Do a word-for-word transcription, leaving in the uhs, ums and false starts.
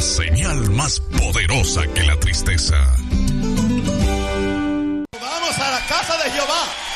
la señal más poderosa que la tristeza. Vamos a la casa de Jehová.